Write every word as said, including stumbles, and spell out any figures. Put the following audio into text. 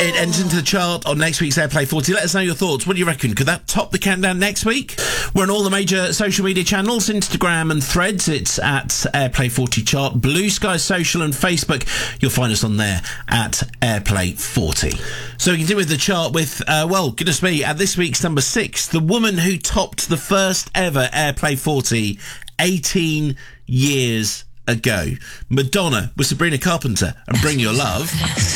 It enters into the chart on next week's Airplay forty. Let us know your thoughts. What do you reckon? Could that top the countdown next week? We're on all the major social media channels, Instagram and Threads. It's at Airplay forty Chart. Blue Sky Social and Facebook. You'll find us on there at Airplay forty. So we continue with the chart with, uh, well, goodness me, at this week's number six, the woman who topped the first ever Airplay forty eighteen years ago. Madonna with Sabrina Carpenter and Bring Your Love.